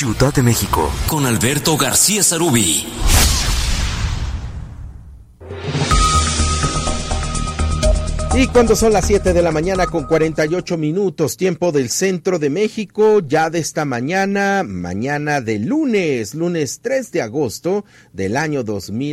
Ciudad de México, con Alberto García Sarubí. Y cuando son las 7 de la mañana con 48 minutos, tiempo del centro de México, ya de esta mañana de lunes 3 de agosto del año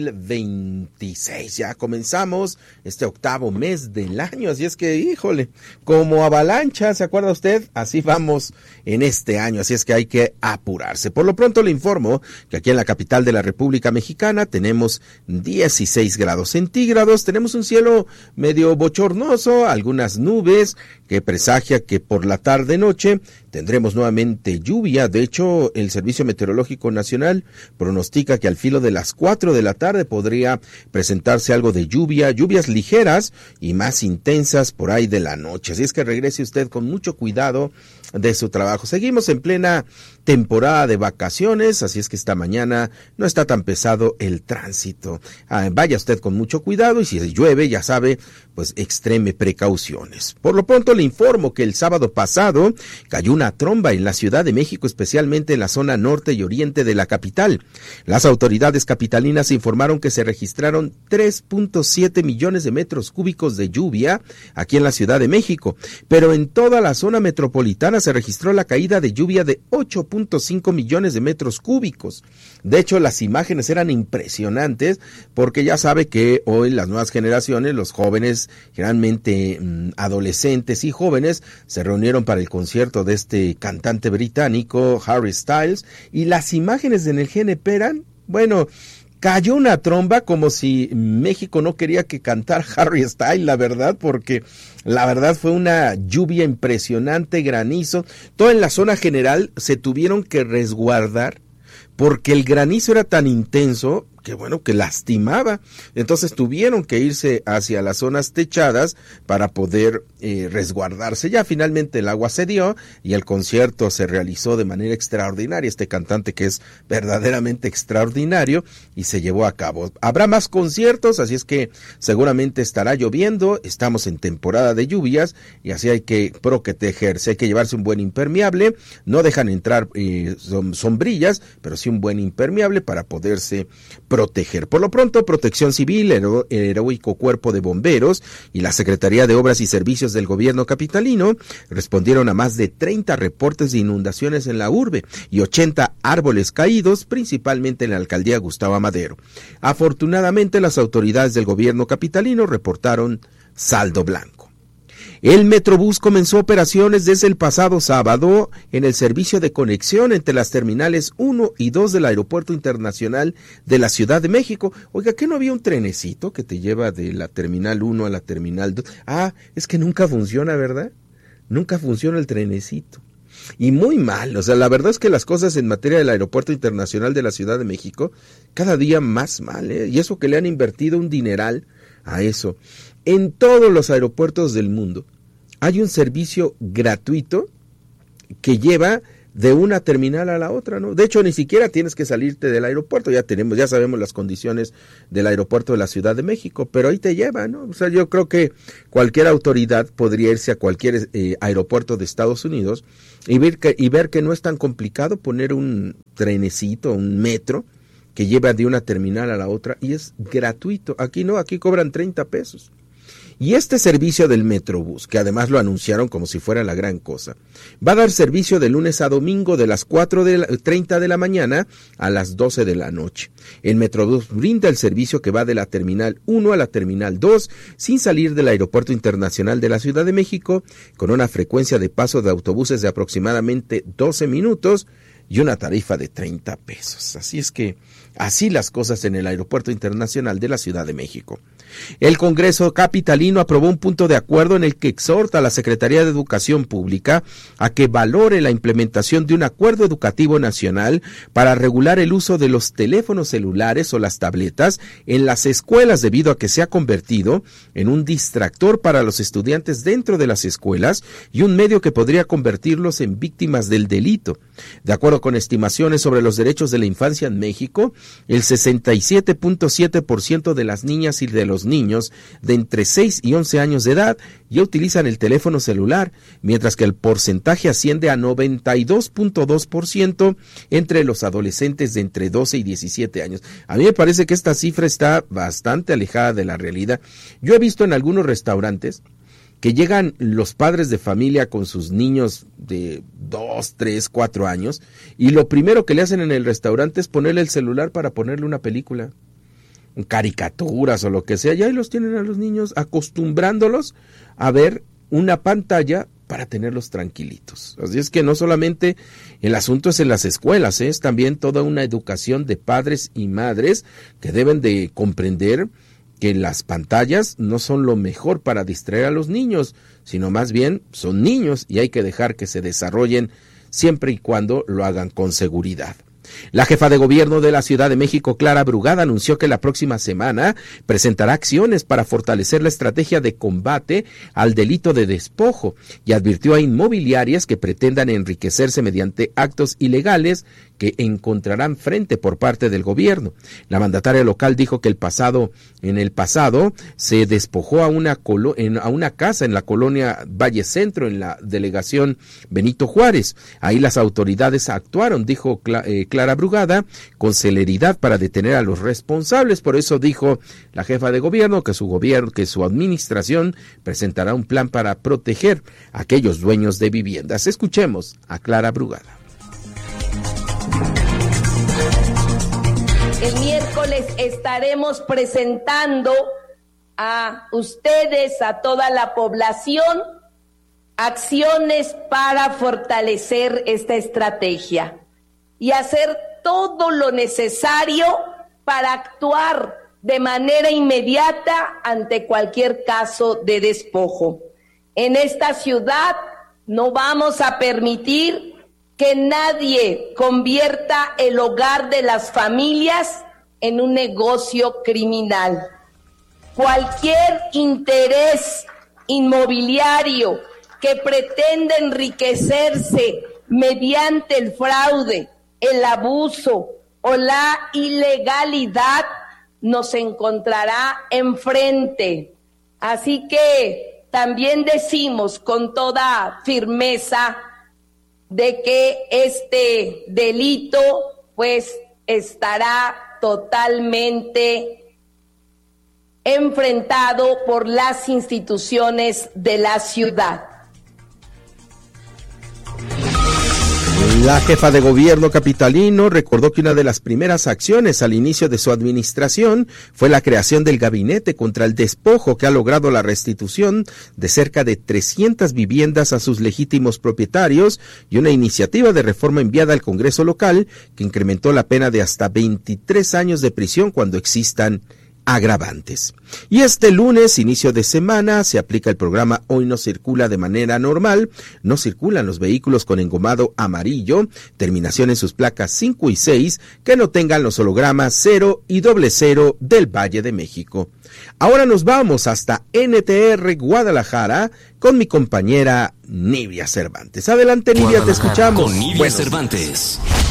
2026. Ya comenzamos este octavo mes del año, así es que, híjole, como avalancha, ¿se acuerda usted? Así vamos en este año, así es que hay que apurarse. Por lo pronto le informo que aquí en la capital de la República Mexicana tenemos 16 grados centígrados, tenemos un cielo medio bochornoso, algunas nubes que presagia que por la tarde-noche tendremos nuevamente lluvia. De hecho, el Servicio Meteorológico Nacional pronostica que al filo de las 4 de la tarde podría presentarse algo de lluvia, lluvias ligeras y más intensas por ahí de la noche. Así es que regrese usted con mucho cuidado de su trabajo. Seguimos en plena temporada de vacaciones, así es que esta mañana no está tan pesado el tránsito. Vaya usted con mucho cuidado y si llueve, ya sabe, pues extreme precauciones. Por lo pronto le informo que el sábado pasado cayó una tromba en la Ciudad de México, especialmente en la zona norte y oriente de la capital. Las autoridades capitalinas informaron que se registraron 3.7 millones de metros cúbicos de lluvia aquí en la Ciudad de México, pero en toda la zona metropolitana se registró la caída de lluvia de 8.5 millones de metros cúbicos. De hecho, las imágenes eran impresionantes porque ya sabe que hoy las nuevas generaciones, los jóvenes, generalmente adolescentes y jóvenes, se reunieron para el concierto de este cantante británico, Harry Styles, y las imágenes en el GNP eran, bueno, cayó una tromba como si México no quería que cantara Harry Styles, la verdad, porque la verdad fue una lluvia impresionante, granizo. Todo en la zona general se tuvieron que resguardar porque el granizo era tan intenso que bueno, que lastimaba. Entonces tuvieron que irse hacia las zonas techadas para poder resguardarse. Ya finalmente el agua cedió y el concierto se realizó de manera extraordinaria. Este cantante que es verdaderamente extraordinario y se llevó a cabo. Habrá más conciertos, así es que seguramente estará lloviendo. Estamos en temporada de lluvias y así hay que protegerse. Hay que llevarse un buen impermeable. No dejan entrar sombrillas, pero sí un buen impermeable para poderse proteger. Por lo pronto, Protección Civil, el heroico Cuerpo de Bomberos y la Secretaría de Obras y Servicios del Gobierno capitalino respondieron a más de 30 reportes de inundaciones en la urbe y 80 árboles caídos, principalmente en la alcaldía Gustavo Madero. Afortunadamente, las autoridades del gobierno capitalino reportaron saldo blanco. El Metrobús comenzó operaciones desde el pasado sábado en el servicio de conexión entre las terminales 1 y 2 del Aeropuerto Internacional de la Ciudad de México. Oiga, ¿qué no había un trenecito que te lleva de la terminal 1 a la terminal 2? Ah, es que nunca funciona, ¿verdad? Nunca funciona el trenecito. Y muy mal, o sea, la verdad es que las cosas en materia del Aeropuerto Internacional de la Ciudad de México, cada día más mal, ¿eh? Y eso que le han invertido un dineral a eso. En todos los aeropuertos del mundo hay un servicio gratuito que lleva de una terminal a la otra, ¿no? De hecho, ni siquiera tienes que salirte del aeropuerto, ya sabemos las condiciones del aeropuerto de la Ciudad de México, pero ahí te lleva, ¿no? O sea, yo creo que cualquier autoridad podría irse a cualquier aeropuerto de Estados Unidos y ver que no es tan complicado poner un trenecito, un metro, que lleva de una terminal a la otra y es gratuito. Aquí no, aquí cobran 30 pesos. Y este servicio del Metrobús, que además lo anunciaron como si fuera la gran cosa, va a dar servicio de lunes a domingo de las 4:30 de la mañana a las 12 de la noche. El Metrobús brinda el servicio que va de la Terminal 1 a la Terminal 2 sin salir del Aeropuerto Internacional de la Ciudad de México, con una frecuencia de paso de autobuses de aproximadamente 12 minutos y una tarifa de 30 pesos. Así es que así las cosas en el Aeropuerto Internacional de la Ciudad de México. El Congreso capitalino aprobó un punto de acuerdo en el que exhorta a la Secretaría de Educación Pública a que valore la implementación de un acuerdo educativo nacional para regular el uso de los teléfonos celulares o las tabletas en las escuelas, debido a que se ha convertido en un distractor para los estudiantes dentro de las escuelas y un medio que podría convertirlos en víctimas del delito. De acuerdo con estimaciones sobre los derechos de la infancia en México, el 67.7% de las niñas y de los los niños de entre 6 y 11 años de edad ya utilizan el teléfono celular, mientras que el porcentaje asciende a 92.2% entre los adolescentes de entre 12 y 17 años. A mí me parece que esta cifra está bastante alejada de la realidad. Yo he visto en algunos restaurantes que llegan los padres de familia con sus niños de 2, 3, 4 años y lo primero que le hacen en el restaurante es ponerle el celular para ponerle una película, caricaturas o lo que sea, y ahí los tienen a los niños acostumbrándolos a ver una pantalla para tenerlos tranquilitos. Así es que no solamente el asunto es en las escuelas, es también toda una educación de padres y madres que deben de comprender que las pantallas no son lo mejor para distraer a los niños, sino más bien son niños y hay que dejar que se desarrollen siempre y cuando lo hagan con seguridad. La jefa de gobierno de la Ciudad de México, Clara Brugada, anunció que la próxima semana presentará acciones para fortalecer la estrategia de combate al delito de despojo y advirtió a inmobiliarias que pretendan enriquecerse mediante actos ilegales que encontrarán frente por parte del gobierno. La mandataria local dijo que en el pasado se despojó a una casa en la colonia Valle Centro, en la delegación Benito Juárez. Ahí las autoridades actuaron, dijo Clara Brugada, con celeridad para detener a los responsables. Por eso dijo la jefa de gobierno que su administración presentará un plan para proteger a aquellos dueños de viviendas. Escuchemos a Clara Brugada. El miércoles estaremos presentando a ustedes, a toda la población, acciones para fortalecer esta estrategia y hacer todo lo necesario para actuar de manera inmediata ante cualquier caso de despojo. En esta ciudad no vamos a permitir que nadie convierta el hogar de las familias en un negocio criminal. Cualquier interés inmobiliario que pretenda enriquecerse mediante el fraude, el abuso o la ilegalidad nos encontrará enfrente. Así que también decimos con toda firmeza de que este delito pues estará totalmente enfrentado por las instituciones de la ciudad. La jefa de gobierno capitalino recordó que una de las primeras acciones al inicio de su administración fue la creación del gabinete contra el despojo, que ha logrado la restitución de cerca de 300 viviendas a sus legítimos propietarios, y una iniciativa de reforma enviada al Congreso local que incrementó la pena de hasta 23 años de prisión cuando existan agravantes. Y este lunes, inicio de semana, se aplica el programa Hoy no circula de manera normal. No circulan los vehículos con engomado amarillo, terminación en sus placas 5 y 6, que no tengan los hologramas 0 y 00 del Valle de México. Ahora nos vamos hasta NTR Guadalajara con mi compañera Nivia Cervantes. Adelante, Nivia, te escuchamos. Con Nivia Cervantes.